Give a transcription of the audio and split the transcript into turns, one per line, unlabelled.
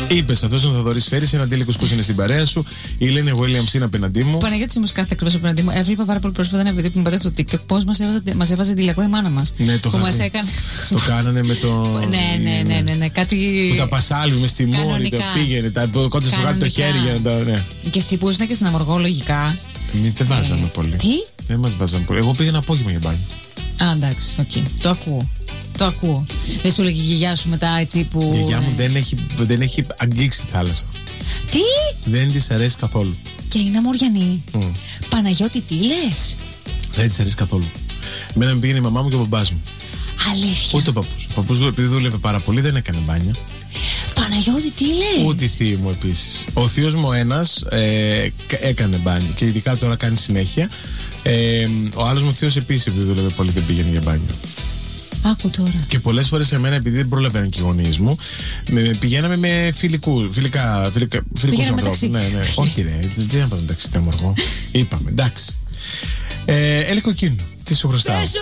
Είπε αυτό ο Θοδωρή Φέρη, ένα αντίλικο που είναι στην παρέα σου. Η Λένε Williams είναι απέναντί μου.
Παναγιώτη όμως κάθε εκπρόσωπο απέναντί μου. Έβλεπα πάρα πολύ πρόσφατα ένα βίντεο που μου πατάει από το TikTok. Πώς μας έβαζε τηλεκό η μάνα μας.
Ναι, το
μας έκανε.
Το κάνανε με το.
Ναι. Κάτι.
Που τα πασάλι με στη μούρη, τα πήγαινε. Τα κόντσε στο γάτι το χέρι για να τα. Ναι.
Και εσύ που ήσουν και στην Αμοργό, λογικά.
Εμείς δεν βάζαμε πολύ.
Τι?
Δεν μας βάζαμε πολύ. Εγώ πήγαινα απόγευμα για μπάνιο.
Α, εντάξει, οκ. Το ακούω. Δεν σου λέγει η γιαγιά σου μετά έτσι που.
Η γιαγιά μου δεν έχει αγγίξει τη θάλασσα.
Τι?
Δεν της αρέσει καθόλου.
Και είναι αμοριανή. Παναγιώτη, τι λες?
Δεν της αρέσει καθόλου. Εμένα με πήγαινε η μαμά μου και ο μπαμπάς μου.
Αλήθεια?
Ούτε ο παππούς. Ο παππούς επειδή δούλευε πάρα πολύ δεν έκανε μπάνια.
Παναγιώτη, τι λες?
Ούτε η θεία μου επίσης. Ο θείος μου ένας έκανε μπάνιο και ειδικά τώρα κάνει συνέχεια. Ο άλλος μου θείος επίσης επειδή δούλευε πολύ δεν πήγαινε για μπάνιο.
Άκου τώρα.
Και πολλές φορές εμένα, επειδή δεν προλαβαίνουν και οι γονείς μου, πηγαίναμε με φιλικούς ανθρώπους. Ναι. Όχι, ρε, δεν είπαμε μεταξύ στην Αμοργό. Είπαμε, εντάξει. Έλε Κοκκίνου, τι σου χρωστάω.